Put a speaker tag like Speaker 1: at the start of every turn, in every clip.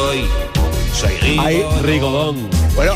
Speaker 1: y soy rico.
Speaker 2: Ay, Rigodón.
Speaker 3: Bueno,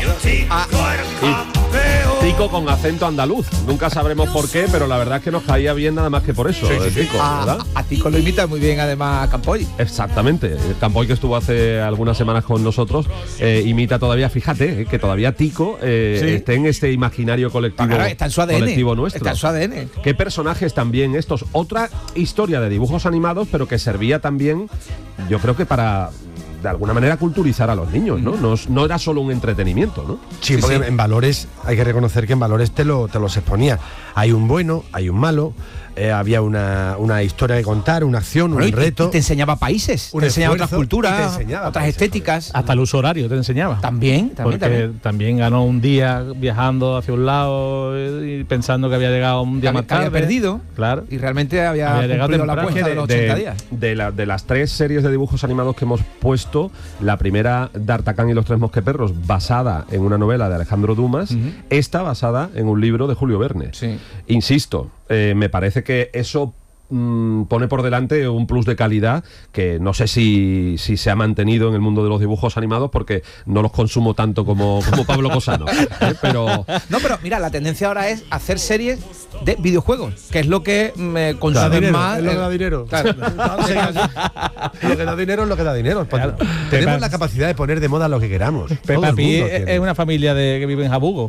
Speaker 2: Tico con acento andaluz. Nunca sabremos por qué, pero la verdad es que nos caía bien nada más que por eso. Tico, ¿verdad?
Speaker 3: a Tico lo imita muy bien además Campoy.
Speaker 2: Exactamente. Campoy, que estuvo hace algunas semanas con nosotros, imita todavía, fíjate, que todavía Tico esté en este imaginario colectivo,
Speaker 3: Claro, está en su ADN.
Speaker 2: colectivo nuestro.
Speaker 3: Está en su ADN.
Speaker 2: Qué personajes también estos. Otra historia de dibujos animados, pero que servía también, yo creo que para, de alguna manera, culturizar a los niños, ¿no? No era solo un entretenimiento, ¿no?
Speaker 4: Sí, porque en Valores hay que reconocer que en Valores te los exponía. Hay un bueno, hay un malo, había una historia que contar, una acción, un reto.
Speaker 3: Y te enseñaba países, te enseñaba otras culturas, otras estéticas.
Speaker 5: Hasta el uso horario te enseñaba.
Speaker 3: También.
Speaker 5: Porque también ganó un día viajando hacia un lado y pensando que había llegado un día más tarde.
Speaker 3: Había perdido.
Speaker 5: Claro.
Speaker 3: Y realmente había cumplido la apuesta de los 80 días.
Speaker 2: De las 3 series de dibujos animados que hemos puesto, la primera, D'Artagnan y los 3 mosqueperros, basada en una novela de Alejandro Dumas, esta basada en un libro de Julio Verne.
Speaker 3: Sí.
Speaker 2: Insisto, me parece que eso pone por delante un plus de calidad que no sé si se ha mantenido en el mundo de los dibujos animados, porque no los consumo tanto como Pablo Cosano, pero
Speaker 3: mira, la tendencia ahora es hacer series de videojuegos, que es lo que me consume más.
Speaker 4: Es lo que da dinero.
Speaker 3: Claro.
Speaker 4: Lo que da dinero es lo que da dinero.
Speaker 5: Claro.
Speaker 4: Tenemos la capacidad de poner de moda lo que queramos.
Speaker 5: Peppa Pig es una familia que vive en Jabugo.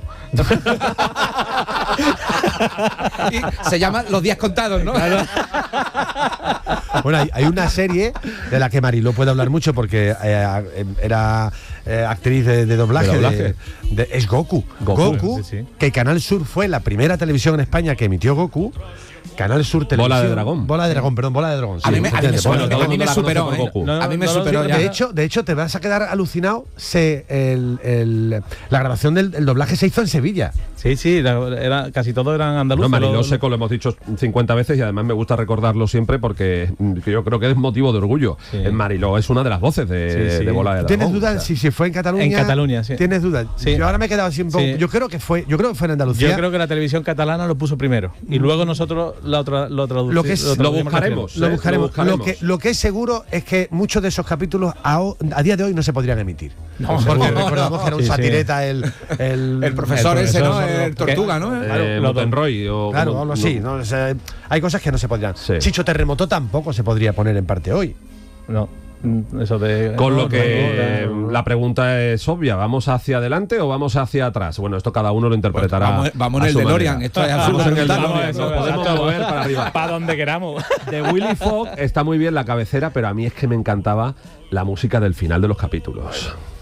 Speaker 3: Y se llama Los días contados, ¿no?
Speaker 4: Bueno, hay una serie de la que Mariló puede hablar mucho porque era actriz de doblaje. Es Goku. Goku,
Speaker 5: sí.
Speaker 4: Que Canal Sur fue la primera televisión en España que emitió Goku. Canal Sur Televisión.
Speaker 2: Bola de Dragón.
Speaker 4: Bola de Dragón.
Speaker 3: A mí me superó. A mí me superó.
Speaker 4: De hecho, te vas a quedar alucinado. La grabación del doblaje se hizo en Sevilla.
Speaker 5: Sí, casi todos eran andaluces.
Speaker 2: No, Mariló Seco lo hemos dicho 50 veces y además me gusta recordarlo siempre porque yo creo que es motivo de orgullo.
Speaker 5: Sí.
Speaker 2: Mariló es una de las voces de Bola de Dragón.
Speaker 4: ¿Tienes dudas si fue en Cataluña?
Speaker 5: En Cataluña, sí.
Speaker 4: ¿Tienes dudas?
Speaker 5: Sí.
Speaker 4: Yo ahora me he quedado sin
Speaker 5: Sí.
Speaker 4: Yo creo que fue en Andalucía.
Speaker 5: Yo creo que la televisión catalana lo puso primero y luego nosotros lo traducimos.
Speaker 2: Lo buscaremos.
Speaker 4: Lo que es seguro es que muchos de esos capítulos a día de hoy no se podrían emitir.
Speaker 5: No,
Speaker 4: porque recordamos que era un satireta el
Speaker 3: profesor ese, ¿no? El Tortuga, ¿no?
Speaker 2: Lotenroy o
Speaker 4: claro, algo así. ¿no? O sea, hay cosas que no se podrían.
Speaker 2: Sí.
Speaker 4: Chicho Terremoto tampoco se podría poner en parte hoy.
Speaker 5: No. Eso de
Speaker 2: con lo que la pregunta es obvia, ¿vamos hacia adelante o vamos hacia atrás? Bueno, esto cada uno lo interpretará.
Speaker 3: Vamos en el DeLorean, esto es
Speaker 2: vamos en el DeLorean,
Speaker 5: eso,
Speaker 2: nos podemos mover para arriba.
Speaker 5: Para donde queramos.
Speaker 2: De Willy Fogg está muy bien la cabecera, pero a mí es que me encantaba la música del final de los capítulos.